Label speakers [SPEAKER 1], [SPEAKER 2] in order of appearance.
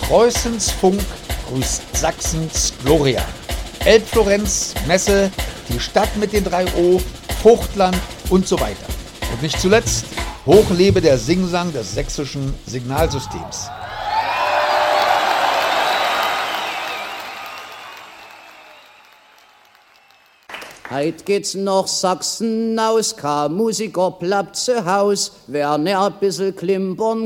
[SPEAKER 1] Preußens Funk grüßt Sachsens Gloria. Elbflorenz, Messe, die Stadt mit den 3 O, Fruchtland und so weiter. Und nicht zuletzt, hoch lebe der Singsang des sächsischen Signalsystems.
[SPEAKER 2] Heit geht's nach Sachsen aus, kein Musiker bleibt zu Haus, wer ne a bissel klimpern